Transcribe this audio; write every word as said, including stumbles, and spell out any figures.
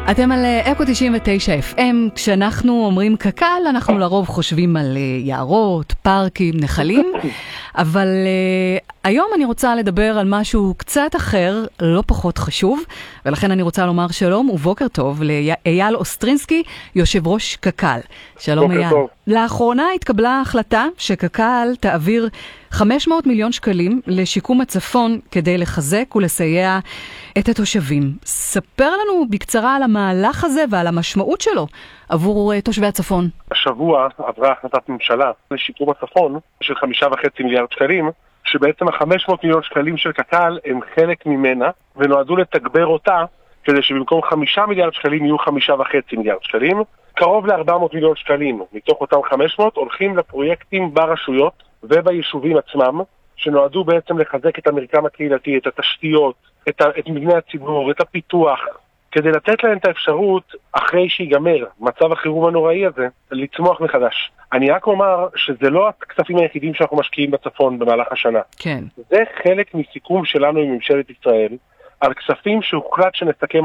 אתם על אקו תשעים ותשע אף אם. כשאנחנו אומרים קק"ל, אנחנו לרוב חושבים על יערות, פארקים, נחלים, אבל uh, היום אני רוצה לדבר על משהו קצת אחר, לא פחות חשוב, ולכן אני רוצה לומר שלום ובוקר טוב לאייל אוסטרינסקי, יושב ראש קק"ל. שלום אייל. טוב. לאחרונה התקבלה ההחלטה שקק"ל תעביר חמש מאות מיליון שקלים לשיקום הצפון כדי לחזק ולסייע את התושבים. ספר לנו בקצרה על המהלך הזה ועל המשמעות שלו עבור uh, תושבי הצפון. השבוע עברה החלטת ממשלה לשיקום הצפון של חמישה וחצי מיליארד שקלים, שבעצם ה-חמש מאות מיליון שקלים של קק"ל הם חלק ממנה, ונועדו לתגבר אותה כדי שבמקום חמישה מיליארד שקלים יהיו חמישה וחצי מיליארד שקלים. קרוב ל-ארבע מאות מיליון שקלים מתוך אותם חמש מאות הולכים לפרויקטים ברשויות וביישובים עצמם, שנועדו בעצם לחזק את המרקם הקהילתי, את התשתיות, את, ה- את מבני הציבור, את הפיתוח, כדי לתת להם את האפשרות, אחרי שיגמר מצב החירום הנוראי הזה, לצמוח מחדש. אני רק אומר שזה לא הכספים היחידים שאנחנו משקיעים בצפון במהלך השנה. כן. זה חלק מסיכום שלנו עם ממשלת ישראל, על כספים שהוחלט שנסכם